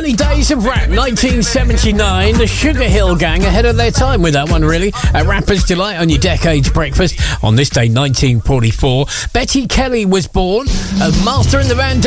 early days of rap, 1979. The Sugar Hill Gang ahead of their time with that one, really. At Rapper's Delight on your Decades Breakfast on this day, 1944. Betty Kelly was born. Master and the Band